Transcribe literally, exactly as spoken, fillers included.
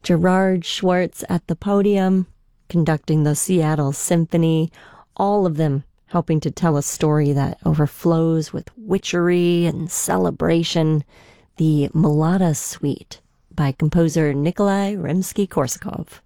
Gerard Schwartz at the podium, conducting the Seattle Symphony, all of them helping to tell a story that overflows with witchery and celebration, the Mlada Suite by composer Nikolai Rimsky-Korsakov.